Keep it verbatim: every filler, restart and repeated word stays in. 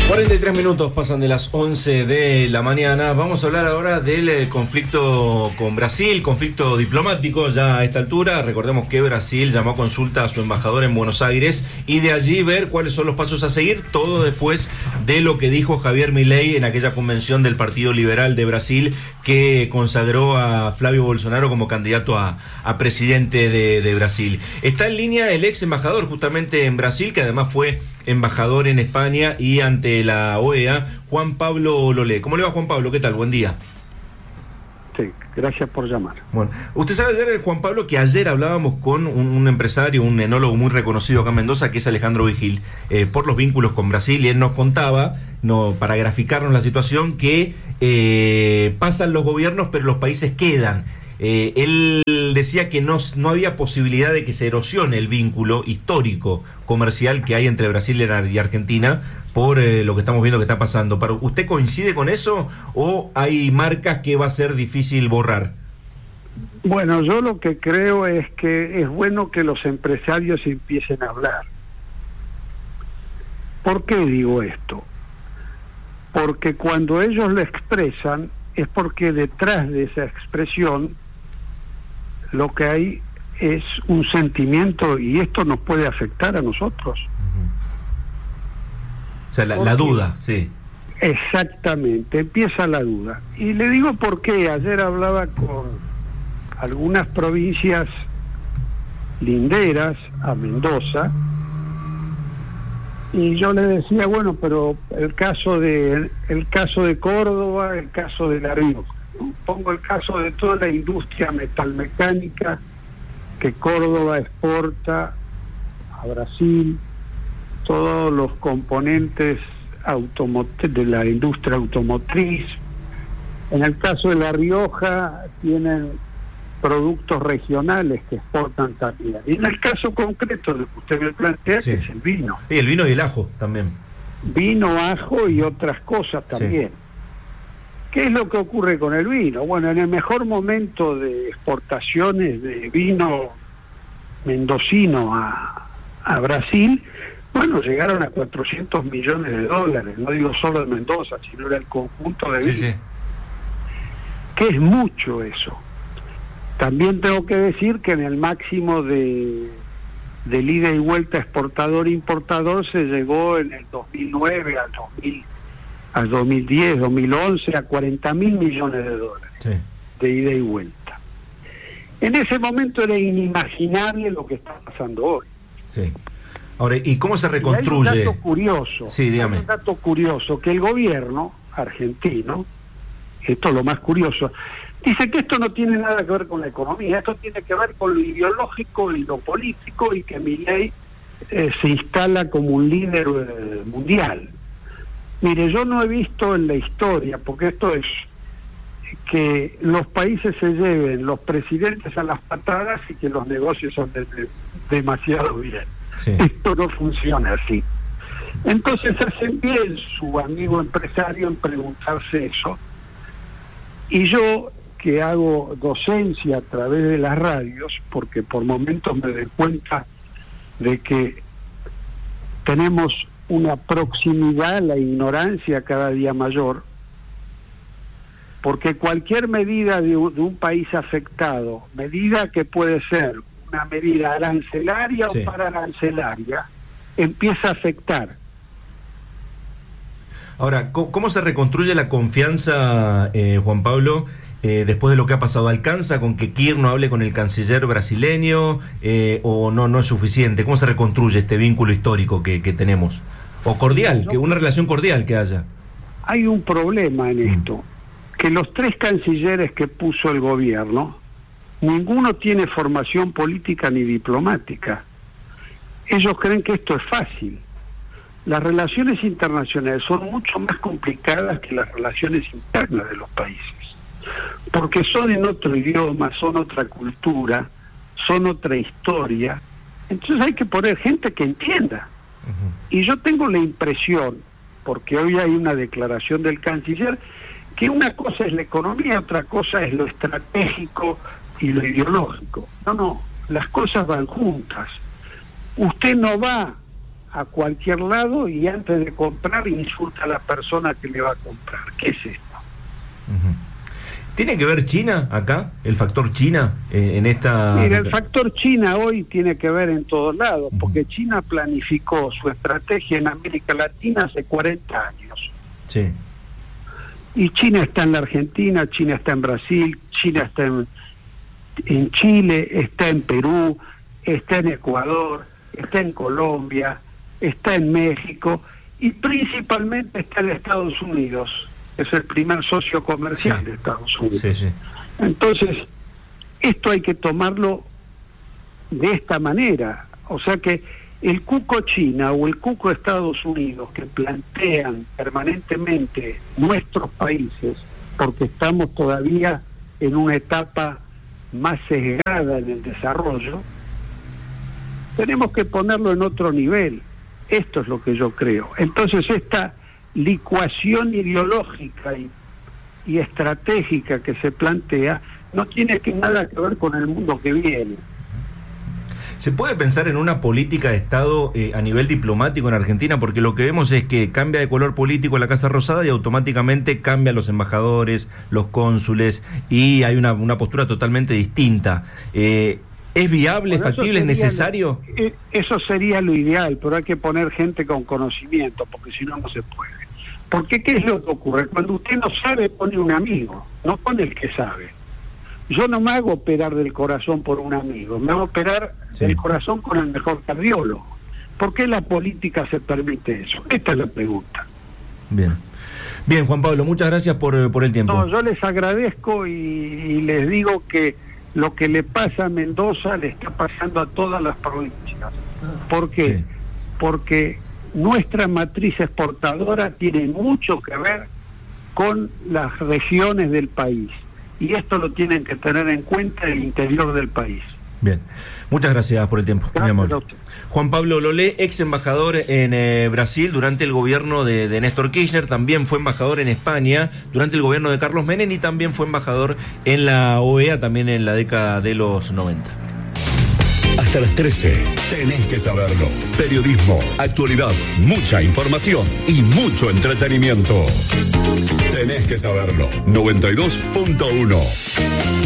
cuarenta y tres minutos pasan de las once de la mañana. Vamos a hablar ahora del eh, conflicto con Brasil, conflicto diplomático ya a esta altura. Recordemos que Brasil llamó a consulta a su embajador en Buenos Aires y de allí ver cuáles son los pasos a seguir, todo después de lo que dijo Javier Milei en aquella convención del Partido Liberal de Brasil que consagró a Flavio Bolsonaro como candidato a, a presidente de, de Brasil. Está en línea el ex embajador justamente en Brasil, que además fue embajador en España y ante la O E A, Juan Pablo Lolé. ¿Cómo le va, Juan Pablo? ¿Qué tal? Buen día. Sí, gracias por llamar. Bueno, usted sabe ayer, Juan Pablo, que ayer hablábamos con un, un empresario, un enólogo muy reconocido acá en Mendoza, que es Alejandro Vigil, eh, por los vínculos con Brasil, y él nos contaba, no, para graficarnos la situación, que eh, pasan los gobiernos, pero los países quedan. Eh, él decía que no, no había posibilidad de que se erosione el vínculo histórico comercial que hay entre Brasil y Argentina por eh, lo que estamos viendo que está pasando. ¿Pero usted coincide con eso o hay marcas que va a ser difícil borrar? Bueno, yo lo que creo es que es bueno que los empresarios empiecen a hablar. ¿Por qué digo esto? Porque cuando ellos lo expresan es porque detrás de esa expresión lo que hay es un sentimiento y esto nos puede afectar a nosotros. O sea, la, la duda, sí. Exactamente, empieza la duda. Y le digo por qué. Ayer hablaba con algunas provincias linderas a Mendoza y yo le decía, bueno, pero el caso de el caso de Córdoba, el caso de La Rioja, ¿no? Pongo el caso de toda la industria metalmecánica que Córdoba exporta a Brasil, todos los componentes automotriz de la industria automotriz. En el caso de La Rioja tienen productos regionales que exportan también. Y en el caso concreto de que usted me plantea, sí, que es el vino. Y el vino y el ajo también. Vino, ajo y otras cosas también. Sí. ¿Qué es lo que ocurre con el vino? Bueno, en el mejor momento de exportaciones de vino mendocino a, a Brasil, bueno, llegaron a cuatrocientos millones de dólares, no digo solo de Mendoza, sino era el conjunto de vino. Sí, sí. Que es mucho eso. También tengo que decir que en el máximo de del ida y vuelta exportador-importador se llegó en el dos mil nueve al dos mil, al dos mil diez, dos mil once a cuarenta mil millones de dólares, sí, de ida y vuelta. En ese momento era inimaginable lo que está pasando hoy. Sí. Ahora, ¿y cómo se reconstruye? Hay un dato curioso, sí, dígame. Hay un dato curioso, que el gobierno argentino, esto es lo más curioso, dice que esto no tiene nada que ver con la economía, esto tiene que ver con lo ideológico y lo político, y que Milei eh, se instala como un líder eh, mundial. Mire, yo no he visto en la historia, porque esto es que los países se lleven los presidentes a las patadas y que los negocios son de, de, demasiado bien. Sí. Esto no funciona así. Entonces hacen bien su amigo empresario en preguntarse eso. Y yo, que hago docencia a través de las radios, porque por momentos me doy cuenta de que tenemos una proximidad a la ignorancia cada día mayor, porque cualquier medida de un, de un país afectado, medida que puede ser una medida arancelaria, sí, o paraarancelaria, empieza a afectar. Ahora, ¿cómo se reconstruye la confianza, eh, Juan Pablo, eh, después de lo que ha pasado? ¿Alcanza con que Kirchner no hable con el canciller brasileño eh, o no no es suficiente? ¿Cómo se reconstruye este vínculo histórico que, que tenemos? O cordial, no, que una relación cordial que haya. Hay un problema en esto, mm. que los tres cancilleres que puso el gobierno, ninguno tiene formación política ni diplomática. Ellos creen que esto es fácil. Las relaciones internacionales son mucho más complicadas que las relaciones internas de los países, porque son en otro idioma, son otra cultura, son otra historia. Entonces hay que poner gente que entienda. Uh-huh. Y yo tengo la impresión, porque hoy hay una declaración del canciller, que una cosa es la economía, otra cosa es lo estratégico y lo ideológico. No, no, las cosas van juntas. Usted no va a cualquier lado y antes de comprar insulta a la persona que le va a comprar. ¿Qué es esto? Uh-huh. ¿Tiene que ver China acá? ¿El factor China eh, en esta...? Mira, el factor China hoy tiene que ver en todos lados, uh-huh. porque China planificó su estrategia en América Latina hace cuarenta años. Sí. Y China está en la Argentina, China está en Brasil, China está en, en Chile, está en Perú, está en Ecuador, está en Colombia, está en México y principalmente está en Estados Unidos. Es el primer socio comercial sí. de Estados Unidos. Sí, sí. Entonces, esto hay que tomarlo de esta manera. O sea que el cuco China o el cuco Estados Unidos que plantean permanentemente nuestros países, porque estamos todavía en una etapa más sesgada en el desarrollo, tenemos que ponerlo en otro nivel. Esto es lo que yo creo. Entonces esta licuación ideológica y, y estratégica que se plantea no tiene que nada que ver con el mundo que viene. ¿Se puede pensar en una política de Estado eh, a nivel diplomático en Argentina? Porque lo que vemos es que cambia de color político la Casa Rosada y automáticamente cambian los embajadores, los cónsules, y hay una, una postura totalmente distinta. Eh, ¿Es viable, es factible, es necesario? Lo, eso sería lo ideal, pero hay que poner gente con conocimiento, porque si no, no se puede. Porque ¿qué es lo que ocurre? Cuando usted no sabe, pone un amigo, no pone el que sabe. Yo no me hago operar del corazón por un amigo, me hago operar sí. del corazón con el mejor cardiólogo. ¿Por qué la política se permite eso? Esta es la pregunta. Bien. Bien, Juan Pablo, muchas gracias por, por el tiempo. No, yo les agradezco y, y les digo que lo que le pasa a Mendoza le está pasando a todas las provincias. ¿Por qué? Sí. Porque nuestra matriz exportadora tiene mucho que ver con las regiones del país. Y esto lo tienen que tener en cuenta el interior del país. Bien, muchas gracias por el tiempo. Gracias, mi amor. Juan Pablo Lolé, ex embajador en eh, Brasil durante el gobierno de, de Néstor Kirchner, también fue embajador en España durante el gobierno de Carlos Menem y también fue embajador en la O E A también en la década de los noventa. Hasta las trece, tenés que saberlo. Periodismo, actualidad, mucha información y mucho entretenimiento. Tenés que saberlo. noventa y dos punto uno